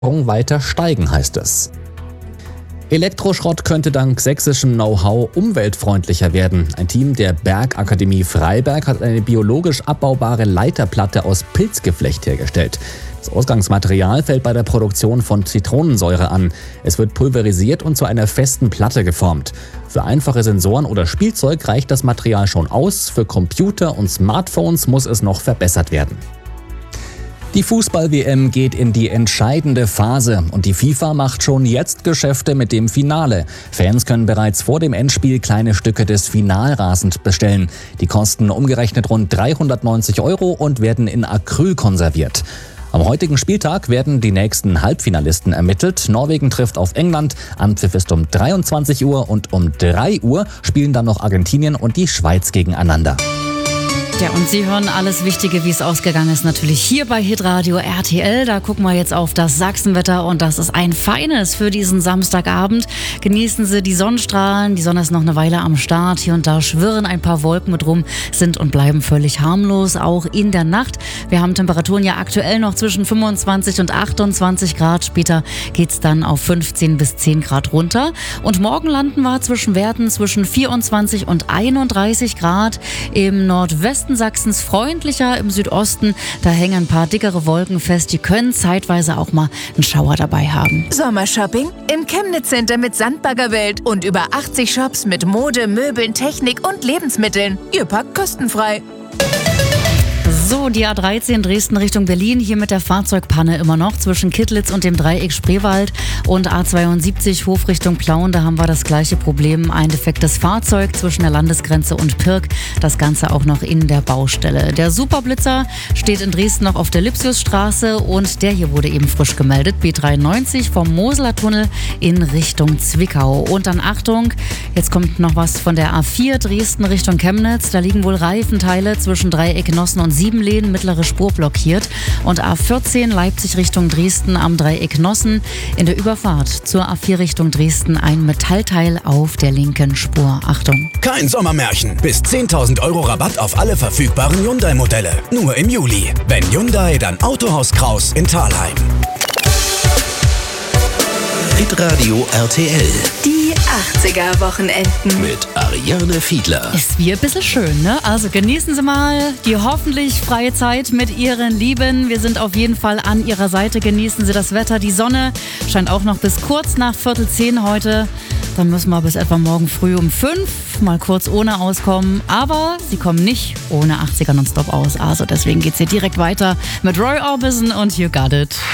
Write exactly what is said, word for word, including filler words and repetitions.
weiter steigen, heißt es. Elektroschrott könnte dank sächsischem Know-how umweltfreundlicher werden. Ein Team der Bergakademie Freiberg hat eine biologisch abbaubare Leiterplatte aus Pilzgeflecht hergestellt. Das Ausgangsmaterial fällt bei der Produktion von Zitronensäure an. Es wird pulverisiert und zu einer festen Platte geformt. Für einfache Sensoren oder Spielzeug reicht das Material schon aus. Für Computer und Smartphones muss es noch verbessert werden. Die Fußball-W M geht in die entscheidende Phase und die FIFA macht schon jetzt Geschäfte mit dem Finale. Fans können bereits vor dem Endspiel kleine Stücke des Finalrasens bestellen. Die kosten umgerechnet rund dreihundertneunzig Euro und werden in Acryl konserviert. Am heutigen Spieltag werden die nächsten Halbfinalisten ermittelt. Norwegen trifft auf England. Anpfiff ist um dreiundzwanzig Uhr und um drei Uhr spielen dann noch Argentinien und die Schweiz gegeneinander. Ja, und Sie hören alles Wichtige, wie es ausgegangen ist, natürlich hier bei Hitradio R T L. Da gucken wir jetzt auf das Sachsenwetter und das ist ein feines für diesen Samstagabend. Genießen Sie die Sonnenstrahlen, die Sonne ist noch eine Weile am Start. Hier und da schwirren ein paar Wolken mit rum, sind und bleiben völlig harmlos, auch in der Nacht. Wir haben Temperaturen ja aktuell noch zwischen fünfundzwanzig und achtundzwanzig Grad. Später geht's dann auf fünfzehn bis zehn Grad runter. Und morgen landen wir zwischen Werten zwischen vierundzwanzig und einunddreißig Grad. Im Nordwesten Sachsens freundlicher, im Südosten, da hängen ein paar dickere Wolken fest, die können zeitweise auch mal einen Schauer dabei haben. Sommershopping im Chemnitz Center mit Sandbaggerwelt und über achtzig Shops mit Mode, Möbeln, Technik und Lebensmitteln. Ihr packt kostenfrei. So, die A dreizehn Dresden Richtung Berlin, hier mit der Fahrzeugpanne immer noch zwischen Kittlitz und dem Dreieck Spreewald und A zweiundsiebzig Hof Richtung Plauen, da haben wir das gleiche Problem, ein defektes Fahrzeug zwischen der Landesgrenze und Pirk, das Ganze auch noch in der Baustelle. Der Superblitzer steht in Dresden noch auf der Lipsiusstraße und der hier wurde eben frisch gemeldet, B dreiundneunzig vom Moseler Tunnel in Richtung Zwickau. Und dann Achtung, jetzt kommt noch was von der A vier Dresden Richtung Chemnitz, da liegen wohl Reifenteile zwischen Dreieck Nossen und Siebenlehnen, mittlere Spur blockiert und A vierzehn Leipzig Richtung Dresden am Dreieck Nossen in der Überfahrt zur A vier Richtung Dresden ein Metallteil auf der linken Spur. Achtung! Kein Sommermärchen. Bis zehntausend Euro Rabatt auf alle verfügbaren Hyundai-Modelle. Nur im Juli. Wenn Hyundai, dann Autohaus Kraus in Thalheim. Hitradio R T L. Die achtziger-Wochenenden. Mit Ariane Fiedler. Ist wie ein bisschen schön, ne? Also genießen Sie mal die hoffentlich freie Zeit mit Ihren Lieben. Wir sind auf jeden Fall an Ihrer Seite. Genießen Sie das Wetter. Die Sonne scheint auch noch bis kurz nach Viertel zehn heute. Dann müssen wir bis etwa morgen früh um fünf mal kurz ohne auskommen. Aber Sie kommen nicht ohne achtziger Nonstop aus. Also deswegen geht's hier direkt weiter mit Roy Orbison und You Got It.